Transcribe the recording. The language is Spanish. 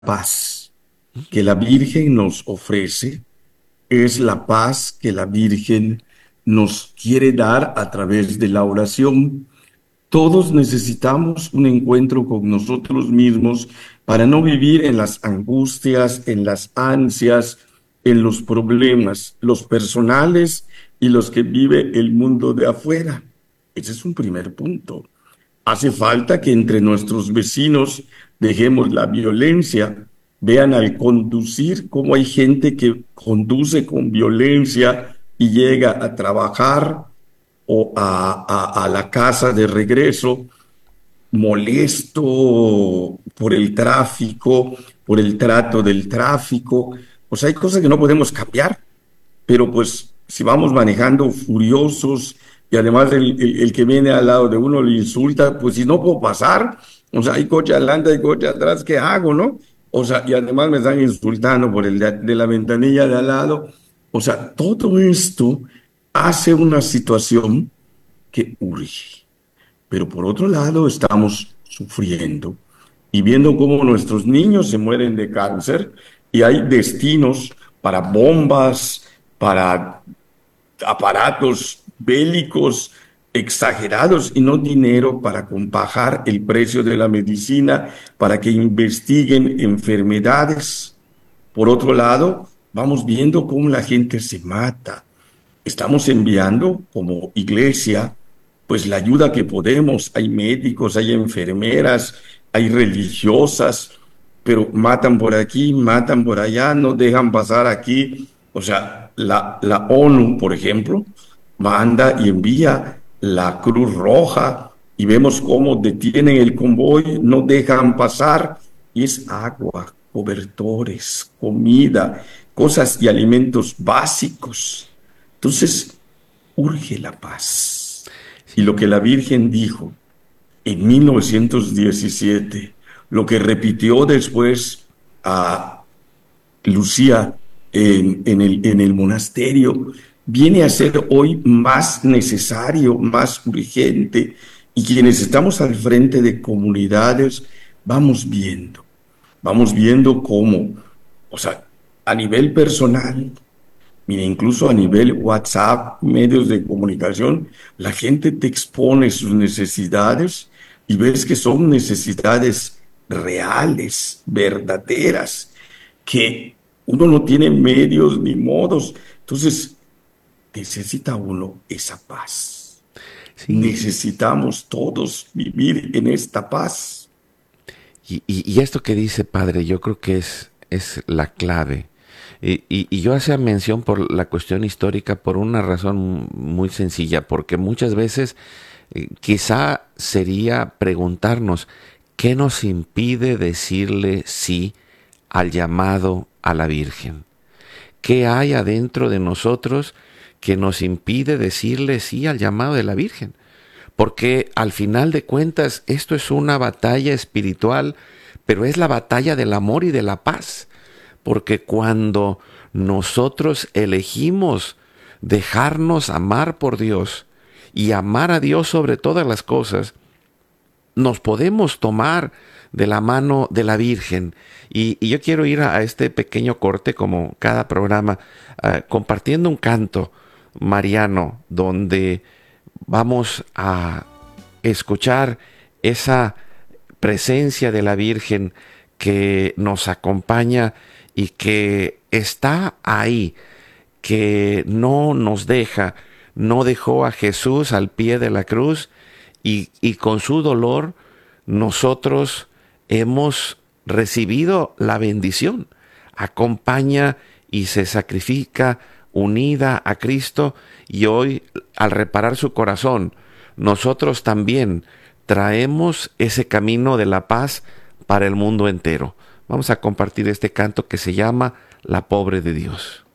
paz que la Virgen nos ofrece es la paz que la Virgen nos quiere dar a través de la oración. Todos necesitamos un encuentro con nosotros mismos para no vivir en las angustias, en las ansias, en los problemas, los personales y los que vive el mundo de afuera. Ese es un primer punto. Hace falta que entre nuestros vecinos dejemos la violencia. Vean al conducir cómo hay gente que conduce con violencia y llega a trabajar o a la casa de regreso molesto por el tráfico, por el trato del tráfico. O sea, hay cosas que no podemos cambiar, pero pues si vamos manejando furiosos y además el que viene al lado de uno le insulta, pues si no puedo pasar, o sea, hay coche adelante, hay coche atrás, ¿qué hago, no? O sea, y además me están insultando por el de la ventanilla de al lado. O sea, todo esto hace una situación que urge. Pero por otro lado, estamos sufriendo y viendo cómo nuestros niños se mueren de cáncer y hay destinos para bombas, para aparatos bélicos exagerados y no dinero para compajar el precio de la medicina, para que investiguen enfermedades. Por otro lado, vamos viendo cómo la gente se mata. Estamos enviando como iglesia, pues la ayuda que podemos. Hay médicos, hay enfermeras, hay religiosas, pero matan por aquí, matan por allá, no dejan pasar aquí. O sea, la ONU, por ejemplo, manda y envía la Cruz Roja y vemos cómo detienen el convoy, no dejan pasar y es agua, cobertores, comida, cosas y alimentos básicos. Entonces, urge la paz. Y lo Sí, que la Virgen dijo en 1917, lo que repitió después a Lucía en el monasterio, viene a ser hoy más necesario, más urgente. Y quienes estamos al frente de comunidades, vamos viendo cómo, o sea, a nivel personal, mira, incluso a nivel WhatsApp, medios de comunicación, la gente te expone sus necesidades y ves que son necesidades reales, verdaderas, que uno no tiene medios ni modos. Entonces, necesita uno esa paz. sí, Necesitamos todos vivir en esta paz. y esto que dice padre, yo creo que es la clave. Y yo hacía mención por la cuestión histórica por una razón muy sencilla, porque muchas veces quizá sería preguntarnos, ¿qué nos impide decirle sí al llamado a la Virgen? ¿Qué hay adentro de nosotros que nos impide decirle sí al llamado de la Virgen? Porque al final de cuentas esto es una batalla espiritual, pero es la batalla del amor y de la paz. Porque cuando nosotros elegimos dejarnos amar por Dios y amar a Dios sobre todas las cosas, nos podemos tomar de la mano de la Virgen. Y yo quiero ir a este pequeño corte, como cada programa, compartiendo un canto mariano donde vamos a escuchar esa presencia de la Virgen que nos acompaña y que está ahí, que no nos deja, no dejó a Jesús al pie de la cruz y con su dolor nosotros hemos recibido la bendición. Acompaña y se sacrifica unida a Cristo y hoy al reparar su corazón, nosotros también traemos ese camino de la paz para el mundo entero. Vamos a compartir este canto que se llama La Pobre de Dios.